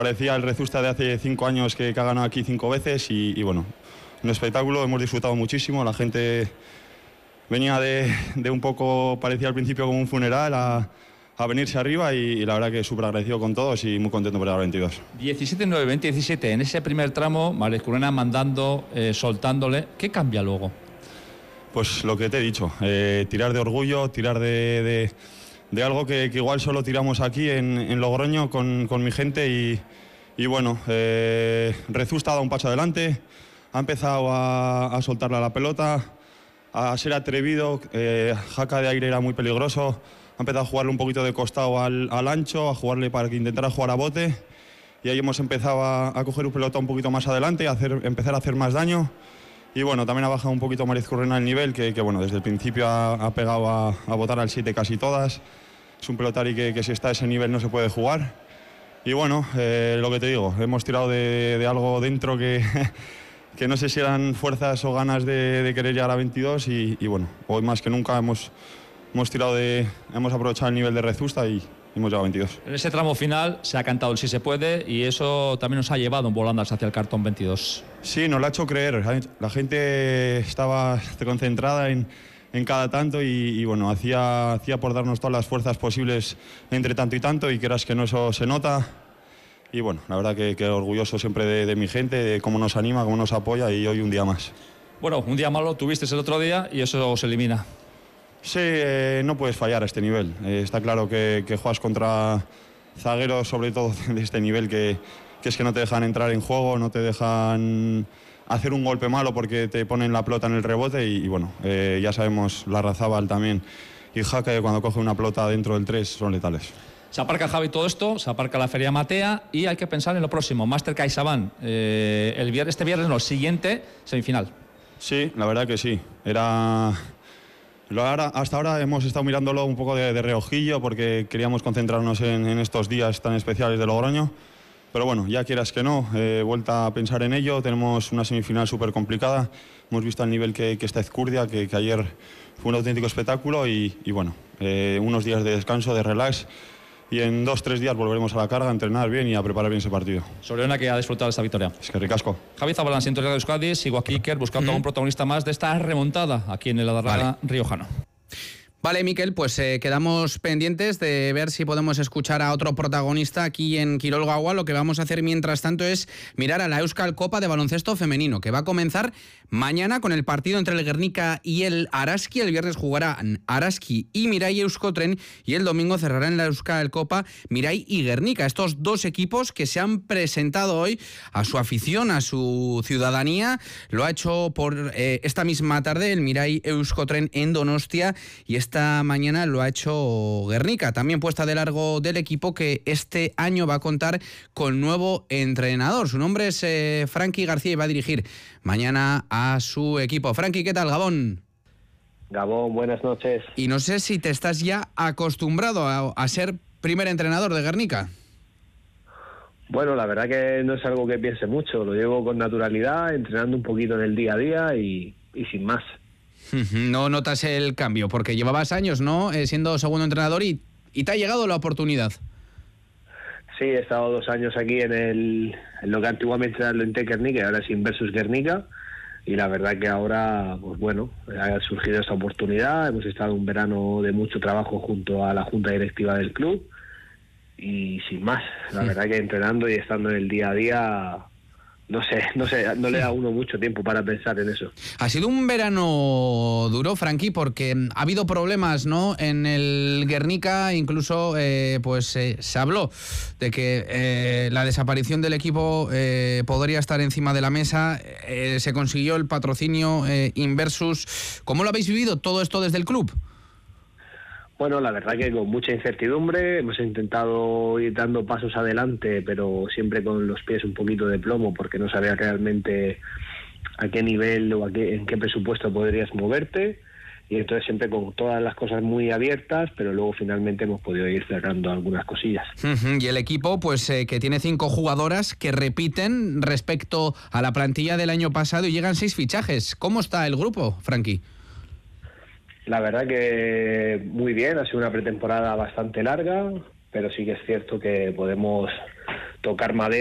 Parecía el Rezusta de hace 5 años que ha ganado aquí 5 veces y bueno, un espectáculo, hemos disfrutado muchísimo, la gente venía de un poco, parecía al principio como un funeral, a venirse arriba y la verdad que súper agradecido con todos y muy contento por llegar al 22. 17-9, 20-17, en ese primer tramo, Malezcurrena mandando, soltándole, ¿qué cambia luego? Pues lo que te he dicho, tirar de orgullo, tirar de algo que igual solo tiramos aquí en Logroño con mi gente y bueno, Rezusta ha dado un paso adelante, ha empezado a soltarle la pelota, a ser atrevido, jaca de aire era muy peligroso, ha empezado a jugarle un poquito de costado al ancho, a jugarle para que intentara jugar a bote y ahí hemos empezado a coger un pelota un poquito más adelante, empezar a hacer más daño. Y bueno, también ha bajado un poquito Malezcurrena el nivel, que bueno, desde el principio ha pegado a botar al 7 casi todas. Es un pelotari que si está a ese nivel no se puede jugar. Y bueno, lo que te digo, hemos tirado de algo dentro que no sé si eran fuerzas o ganas de querer llegar a 22 y bueno, hoy más que nunca hemos aprovechado el nivel de Rezusta y hemos llegado a 22. En ese tramo final se ha cantado el sí se puede y eso también nos ha llevado en volandas hacia el cartón 22. Sí, nos lo ha hecho creer. La gente estaba concentrada en cada tanto y bueno, hacía por darnos todas las fuerzas posibles entre tanto y tanto y quieras que no, eso se nota. Y bueno, la verdad que orgulloso siempre de mi gente, de cómo nos anima, cómo nos apoya y hoy un día más. Bueno, un día malo tuviste el otro día y eso se elimina. Sí, no puedes fallar a este nivel. Está claro que juegas contra zagueros, sobre todo de este nivel, que es que no te dejan entrar en juego, no te dejan hacer un golpe malo porque te ponen la pelota en el rebote y bueno, ya sabemos, Larrazábal también y Jaca, que cuando coge una pelota dentro del 3 son letales. Se aparca Javi todo esto, se aparca la Feria Matea y hay que pensar en lo próximo. Master CaixaBank, este viernes no, siguiente, semifinal. Sí, la verdad que sí. Hasta ahora hemos estado mirándolo un poco de reojillo porque queríamos concentrarnos en estos días tan especiales de Logroño. Pero bueno, ya quieras que no, vuelta a pensar en ello. Tenemos una semifinal súper complicada. Hemos visto el nivel que está Ezcurdia, que ayer fue un auténtico espectáculo y bueno, unos días de descanso, de relax. Y en 2-3 días volveremos a la carga, a entrenar bien y a preparar bien ese partido. Soriona, que ha disfrutado de esta victoria. Es que ricasco. Javi Zabalán, siento de Euskadi, sigo aquí, Iker, buscando a un protagonista más de esta remontada aquí en el Adarra riojano. Vale, Miquel, pues quedamos pendientes de ver si podemos escuchar a otro protagonista aquí en Quirol Gaua. Lo que vamos a hacer mientras tanto es mirar a la Euskal Copa de baloncesto femenino, que va a comenzar mañana con el partido entre el Guernica y el Araski. El viernes jugarán Araski y Mirai Euskotren y el domingo cerrarán la Euskal Copa Mirai y Guernica. Estos dos equipos que se han presentado hoy a su afición, a su ciudadanía. Lo ha hecho por esta misma tarde el Mirai Euskotren en Donostia y esta mañana lo ha hecho Guernica, también puesta de largo del equipo que este año va a contar con nuevo entrenador. Su nombre es Frankie García y va a dirigir mañana a su equipo. Frankie, ¿qué tal, Gabón? Gabón, buenas noches. Y no sé si te estás ya acostumbrado a ser primer entrenador de Guernica. Bueno, la verdad que no es algo que piense mucho, lo llevo con naturalidad, entrenando un poquito en el día a día y sin más. No notas el cambio, porque llevabas años, ¿no?, siendo segundo entrenador y te ha llegado la oportunidad. Sí, he estado 2 años aquí en lo que antiguamente era el Lente Guernica y ahora es Inversus Guernica. Y la verdad que ahora, pues bueno, ha surgido esta oportunidad. Hemos estado un verano de mucho trabajo junto a la junta directiva del club. Y sin más, la verdad que entrenando y estando en el día a día, no sé, no le da a uno mucho tiempo para pensar en eso. Ha sido un verano duro, Frankie, porque ha habido problemas, ¿no?, en el Guernica. Incluso se habló de que la desaparición del equipo podría estar encima de la mesa. Se consiguió el patrocinio Inversus. ¿Cómo lo habéis vivido todo esto desde el club? Bueno, la verdad que con mucha incertidumbre hemos intentado ir dando pasos adelante, pero siempre con los pies un poquito de plomo, porque no sabía realmente a qué nivel o en qué presupuesto podrías moverte. Y entonces siempre con todas las cosas muy abiertas, pero luego finalmente hemos podido ir cerrando algunas cosillas. Y el equipo, pues que tiene 5 jugadoras que repiten respecto a la plantilla del año pasado y llegan 6 fichajes. ¿Cómo está el grupo, Frankie? La verdad que muy bien, ha sido una pretemporada bastante larga, pero sí que es cierto que podemos tocar madera